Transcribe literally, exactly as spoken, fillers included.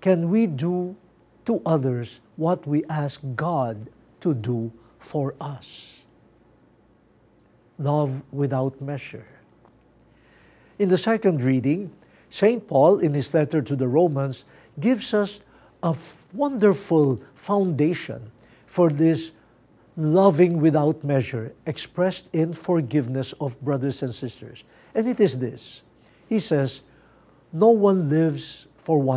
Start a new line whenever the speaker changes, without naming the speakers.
can we do to others what we ask God to do for us? Love without measure. In the second reading, Saint Paul, in his letter to the Romans, gives us a wonderful foundation for this loving without measure expressed in forgiveness of brothers and sisters. And it is this. He says, no one lives for one